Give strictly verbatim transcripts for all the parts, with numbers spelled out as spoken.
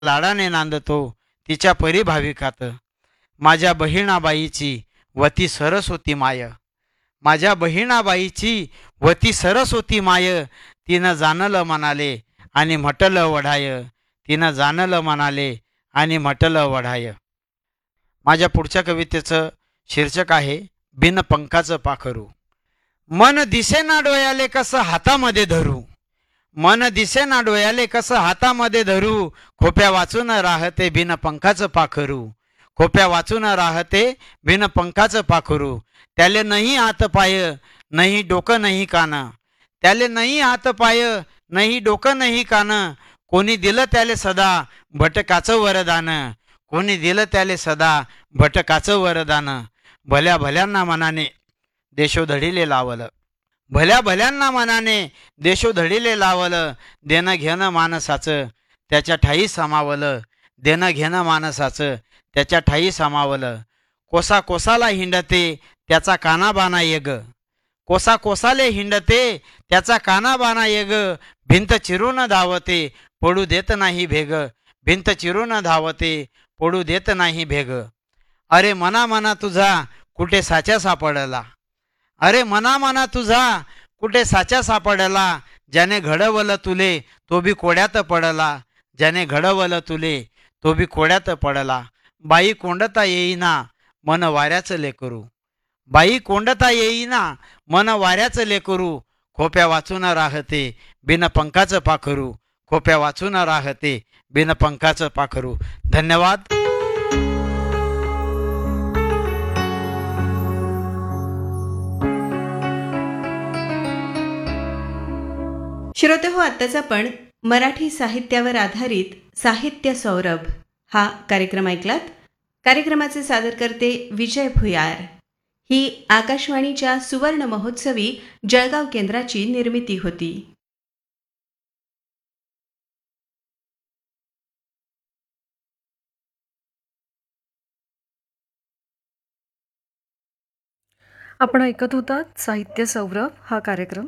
लाडाने नांदतो तिच्या परी भाविकात. माझ्या बहिणाबाईची वती सरस्वती माय, माझ्या बहिणाबाईची वती सरस्वती माय. तिनं जाणलं म्हणाले आणि म्हटलं वढाय, तिनं जाणलं म्हणाले आणि म्हटलं वढाय. माझ्या पुढच्या कवितेचं शीर्षक आहे बिन पंखाचं पाखरू. मन दिसेना डोयाले कसं हातामध्ये धरू, मन दिसेना डोयाले कसं हातामध्ये धरू. खोप्या वाचून राहते बिन पंखाचं पाखरू, खोप्या वाचून राहते बिन पंखाचं पाखरू. त्याले नाही हात पाय नाही डोकं नाही कान, त्याले नाही हात पाय नाही डोकं नाही कान. कोणी दिलं त्याले सदा भटकाचं वरदान, कोणी दिलं त्याले सदा भटकाचं वरदान. भल्या भल्यांना मनाने देशोधडीले लावलं, भल्या भल्यांना मनाने देशोधडीले लावलं. देणं घेणं माणसाचं त्याच्या ठाई समावलं, देणं घेणं माणसाचं त्याच्या ठाई समावलं. कोसा कोसाला हिंडते त्याचा कानाबाना येग, कोसा कोसाले हिंडते त्याचा कानाबाना येग. भिंत चिरून धावते पडू देत नाही भेग, भिंत चिरून धावते पडू देत नाही भेग. अरे मना मना तुझा कुठे साच्या सापडला, अरे मना मना तुझा कुठे साच्या सापडला. ज्याने घडवलं तुले तो बी कोड्यात पडला, ज्याने घडवलं तुले तो बी कोड्यात पडला. बाई कोंडता येईना मन वाऱ्याचं लेकरू, बाई कोंडता येईना मन वाऱ्याचं लेकरू. खोप्या वाचून राहते बिन पंखाचं पाखरू, खोप्या वाचून राहते बिन पंखाचं पाखरू. धन्यवाद. श्रोते हो, आत्ताच आपण मराठी साहित्यावर आधारित साहित्य सौरभ हा कार्यक्रम ऐकलात. कार्यक्रमाचे सादरकर्ते विजय भुयार. ही आकाशवाणीच्या सुवर्ण महोत्सवी जळगाव केंद्राची निर्मिती होती. आपण ऐकत होतात साहित्य सौरभ हा कार्यक्रम.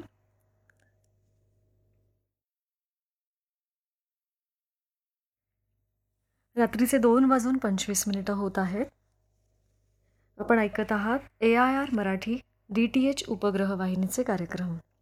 रात्रीचे दोन वाजून पंचवीस मिनिटं होत आहेत. आपण ऐकत आहात ए I R Marathi D T H उपग्रह वाहिनीचे कार्यक्रम.